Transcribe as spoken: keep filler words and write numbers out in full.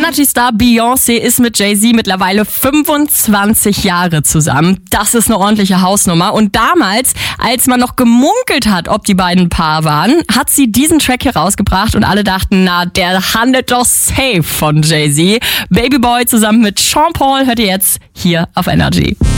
Energy-Star Beyoncé ist mit Jay-Z mittlerweile fünfundzwanzig Jahre zusammen. Das ist eine ordentliche Hausnummer. Und damals, als man noch gemunkelt hat, ob die beiden ein Paar waren, hat sie diesen Track hier rausgebracht und alle dachten, na, der handelt doch safe von Jay-Z. Baby Boy zusammen mit Sean Paul hört ihr jetzt hier auf Energy.